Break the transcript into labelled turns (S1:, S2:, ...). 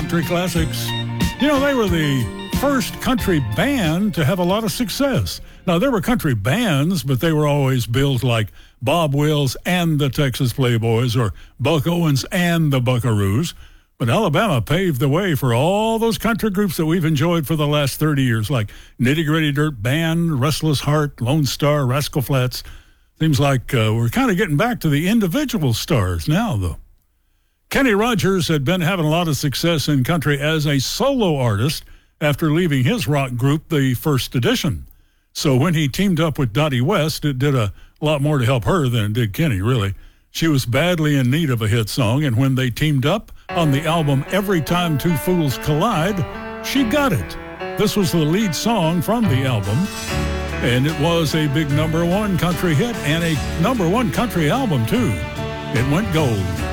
S1: Country Classics. You know, they were the first country band to have a lot of success. Now, there were country bands, but they were always billed like Bob Wills and the Texas Playboys or Buck Owens and the Buckaroos. But Alabama paved the way for all those country groups that we've enjoyed for the last 30 years, like Nitty Gritty Dirt Band, Restless Heart, Lone Star, Rascal Flatts. Seems like we're kind of getting back to the individual stars now, though. Kenny Rogers had been having a lot of success in country as a solo artist after leaving his rock group, the First Edition. So when he teamed up with Dottie West, it did a lot more to help her than it did Kenny, really. She was badly in need of a hit song, and when they teamed up on the album Every Time Two Fools Collide, she got it. This was the lead song from the album, and it was a big #1 country hit and a #1 country album, too. It went gold.